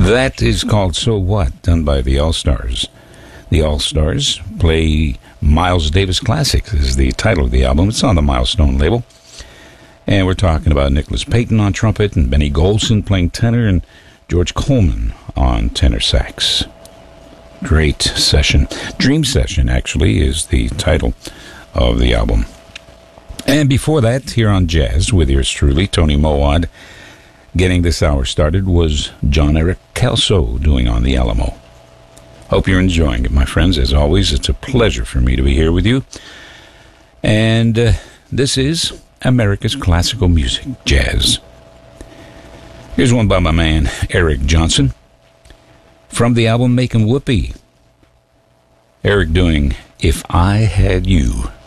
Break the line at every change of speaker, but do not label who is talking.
That is called So What, done by the All-Stars. The All-Stars play Miles Davis Classics is the title of the album. It's on the Milestone label. And we're talking about Nicholas Payton on trumpet and Benny Golson playing tenor and George Coleman on tenor sax. Great session. Dream Session, actually, is the title of the album. And before that, here on Jazz with yours truly, Tony Mowad, getting this hour started was John Eric Kelso doing On the Alamo. Hope you're enjoying it, my friends. As always, it's a pleasure for me to be here with you. And this is America's Classical Music, Jazz. Here's one by my man, Eric Johnson, from the album Making Whoopee. Eric doing If I Had You.